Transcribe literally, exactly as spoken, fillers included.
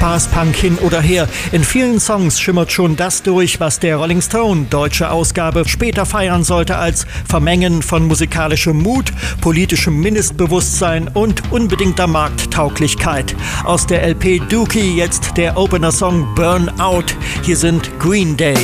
Spaßpunk hin oder her. In vielen Songs schimmert schon das durch, was der Rolling Stone deutsche Ausgabe später feiern sollte als Vermengen von musikalischem Mut, politischem Mindestbewusstsein und unbedingter Markttauglichkeit. Aus der L P Dookie jetzt der Opener-Song Burn Out. Hier sind Green Day.